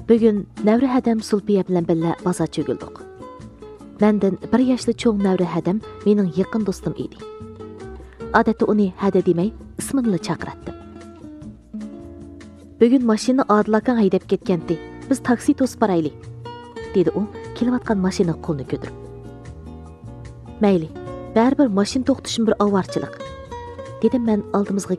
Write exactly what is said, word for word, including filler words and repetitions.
Bugün Nəvri hədəm Sulpiya bilan birga bozor cho'gildik. Mendan bir yoshli cho'ng Nəvri hədəm mening yaqin do'stim edi. Odatda uni hada demay, ismini chaqiratdim. Bugün mashina Adil akang haydab ketgandi. Biz taksi to'sib boraylik, dedi u kelayotgan mashina qo'lini ko'tarib. Mayli, baribir mashina to'xtashim bir avarchilik, dedim men oldimizga